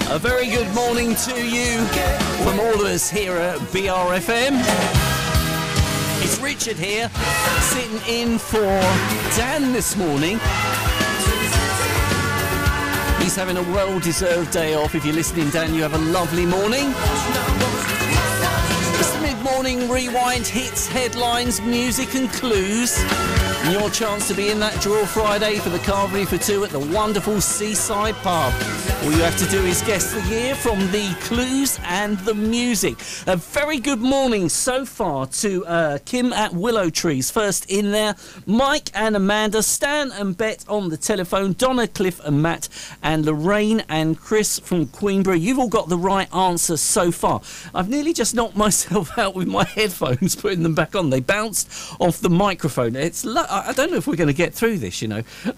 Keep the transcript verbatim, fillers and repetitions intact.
A very good morning to you from all of us here at B R F M. It's Richard here, sitting in for Dan this morning. He's having a well-deserved day off. If you're listening, Dan, you have a lovely morning. It's the mid-morning rewind, hits, headlines, music and clues. And your chance to be in that draw Friday for the Carvery for two at the wonderful Seaside Pub. All you have to do is guess the year from the clues and the music. A very good morning so far to uh, Kim at Willow Trees. First in there, Mike and Amanda, Stan and Bet on the telephone, Donna, Cliff and Matt, and Lorraine and Chris from Queenborough. You've all got the right answer so far. I've nearly just knocked myself out with my headphones, putting them back on. They bounced off the microphone. It's lo- I don't know if we're going to get through this, you know.